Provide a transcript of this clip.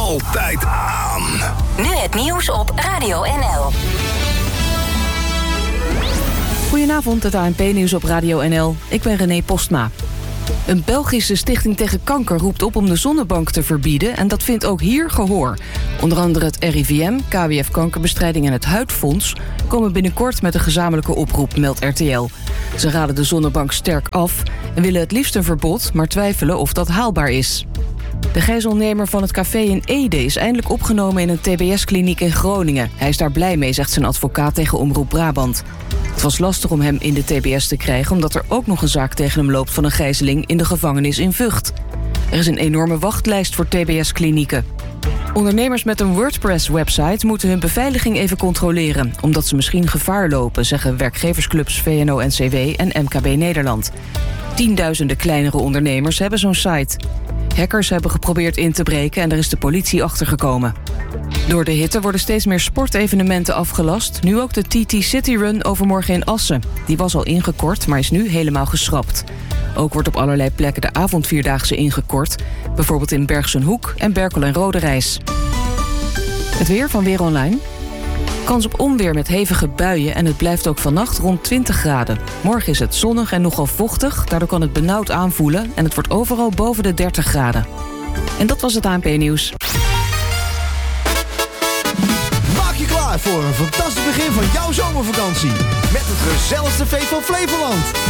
altijd aan. Nu het nieuws op Radio NL. Goedenavond, het ANP-nieuws op Radio NL. Ik ben René Postma. Een Belgische stichting tegen kanker roept op om de zonnebank te verbieden... en dat vindt ook hier gehoor. Onder andere het RIVM, KWF Kankerbestrijding en het Huidfonds... komen binnenkort met een gezamenlijke oproep, meldt RTL. Ze raden de zonnebank sterk af en willen het liefst een verbod... maar twijfelen of dat haalbaar is. De gijzelnemer van het café in Ede is eindelijk opgenomen in een TBS-kliniek in Groningen. Hij is daar blij mee, zegt zijn advocaat tegen Omroep Brabant. Het was lastig om hem in de TBS te krijgen... omdat er ook nog een zaak tegen hem loopt van een gijzeling in de gevangenis in Vught. Er is een enorme wachtlijst voor TBS-klinieken. Ondernemers met een WordPress-website moeten hun beveiliging even controleren... omdat ze misschien gevaar lopen, zeggen werkgeversclubs VNO-NCW en MKB Nederland. Tienduizenden kleinere ondernemers hebben zo'n site. Hackers hebben geprobeerd in te breken en er is de politie achtergekomen. Door de hitte worden steeds meer sportevenementen afgelast. Nu ook de TT City Run overmorgen in Assen. Die was al ingekort, maar is nu helemaal geschrapt. Ook wordt op allerlei plekken de avondvierdaagse ingekort. Bijvoorbeeld in Bergsenhoek en Berkel en Roderijs. Het weer van Weer Online. Kans op onweer met hevige buien en het blijft ook vannacht rond 20 graden. Morgen is het zonnig en nogal vochtig, daardoor kan het benauwd aanvoelen... en het wordt overal boven de 30 graden. En dat was het ANP-nieuws. Maak je klaar voor een fantastisch begin van jouw zomervakantie. Met het gezelligste feest van Flevoland.